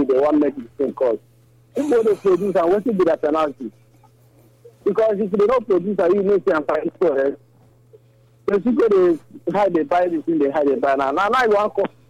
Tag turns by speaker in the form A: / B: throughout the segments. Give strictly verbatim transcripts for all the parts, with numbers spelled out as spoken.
A: they want to make the same cost. If they don't produce, and what will be the penalty? Because if they don't produce, you make them find for so if you go to how they buy this thing, they how they buy now. Now, now you want to come.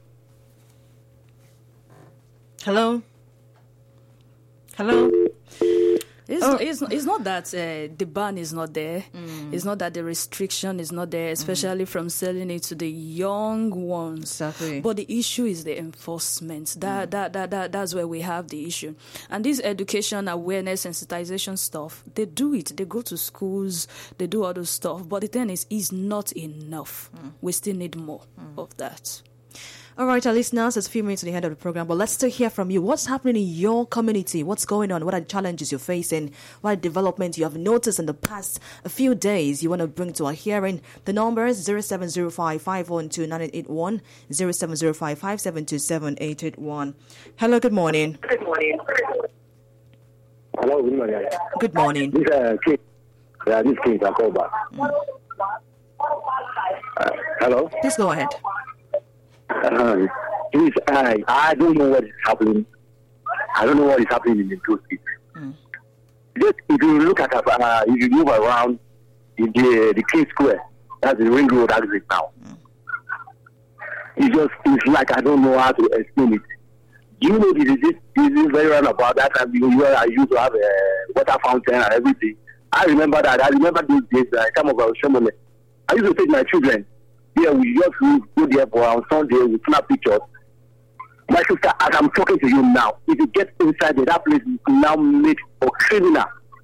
B: Hello? Hello?
C: It's,
B: Oh.
C: it's, it's not that uh, the ban is not there. Mm. It's not that the restriction is not there, especially mm. from selling it to the young ones.
B: Exactly.
C: But the issue is the enforcement. That, mm. that, that, that, that's where we have the issue. And this education, awareness, sensitization stuff, they do it. They go to schools, they do all those stuff. But the thing is, it's not enough. Mm. We still need more mm. of that.
B: All right, our listeners, it's a few minutes to the end of the program, but let's still hear from you. What's happening in your community? What's going on? What are the challenges you're facing? What are the developments you have noticed in the past a few days you want to bring to our hearing? The number is zero seven zero five, five one two, nine eight eight one, zero seven zero five, five seven two, seven eight eight one. Hello, good morning.
A: Good morning. Hello, good morning.
B: Good morning.
A: This is uh, Kate. Yeah, this is Kate. I'll call back. Mm. Uh, hello?
B: Please go ahead.
A: Uh, please, I I don't know what is happening. I don't know what is happening in the two states. Mm. Just if you look at uh, if you move around in the the King Square, that's the ring road exit now. Mm. It's just it's like I don't know how to explain it. You know, this is this is very roundabout. That time you know, I used to have a water fountain and everything. I remember that. I remember those days. Uh, some of our Shomole. I used to take my children. Yeah, we just go there for on Sunday, we snap pictures. My sister, as I'm talking to you now, if you get inside there, that place is now made for criminal.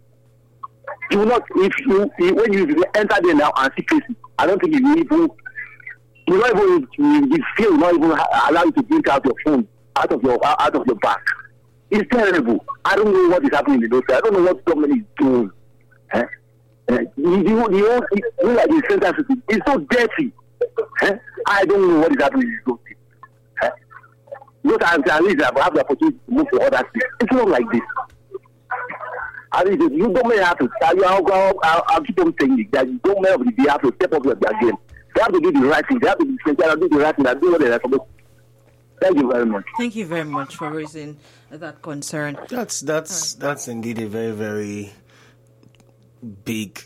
A: You will not, if you, when you enter there now and see cases, I don't think you will even, you not even, you feel not even allow you to bring out your phone out of your out of your bag. It's terrible. I don't know what is happening in those. I don't know what government is doing. Eh? Eh? You, you, you, you, you like the center city. It's so dirty. Eh? I don't know what is happening in those things. Eh? Those are at least I have the opportunity to move to other states. It's not like this. I mean, you don't have to. I'll, I'll, I'll, I'll keep on saying that you don't have to. They have to step up their game. They have to do the right thing. They have to be sincere and do the right thing and do what they are supposed to. Thank you very much.
B: Thank you very much for raising that concern.
D: That's that's
B: right.
D: that's indeed a very very big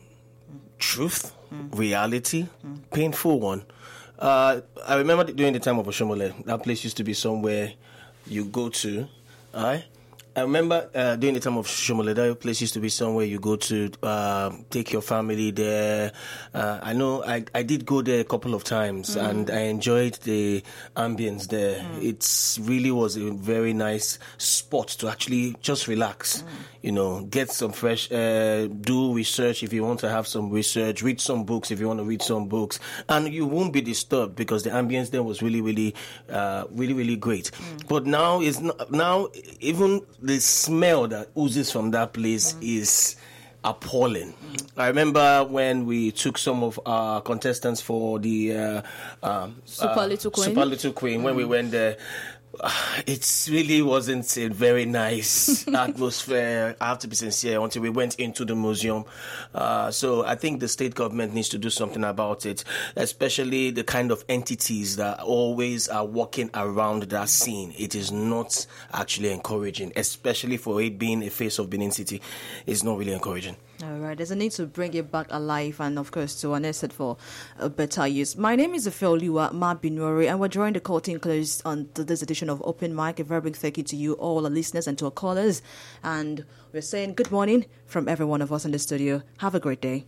D: truth, mm. reality, mm. painful one. Uh, I remember during the time of Oshomole, that place used to be somewhere you go to. Right? I remember uh, during the time of Shomole, that place used to be somewhere you go to uh, take your family there. Uh, I know I, I did go there a couple of times, mm. and I enjoyed the ambience there. Mm. It really was a very nice spot to actually just relax, mm. you know, get some fresh, uh, do research if you want to have some research, read some books if you want to read some books, and you won't be disturbed because the ambience there was really, really, uh, really, really great. Mm. But now is not, now even the smell that oozes from that place mm. is appalling. Mm. I remember when we took some of our contestants for the uh, uh,
C: Super
D: uh,
C: Little Queen.
D: Super Little Queen mm. when we went there. Uh, it really wasn't a very nice atmosphere, I have to be sincere, until we went into the museum. Uh, so I think the state government needs to do something about it, especially the kind of entities that always are walking around that scene. It is not actually encouraging, especially for it being a face of Benin City. It's not really encouraging.
B: All right, there's a need to bring it back alive and, of course, to harness it for a better use. My name is Ifeoluwa Mabinori, and we're drawing the curtain close on to this edition of Open Mic. A very big thank you to you, all our listeners, and to our callers. And we're saying good morning from every one of us in the studio. Have a great day.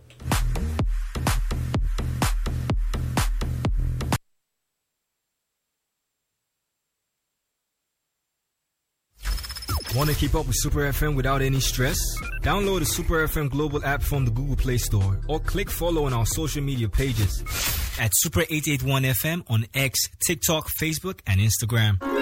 E: Want to keep up with Super F M without any stress? Download the Super F M Global app from the Google Play Store or click follow on our social media pages at Super eight eighty-one F M on X, TikTok, Facebook, and Instagram.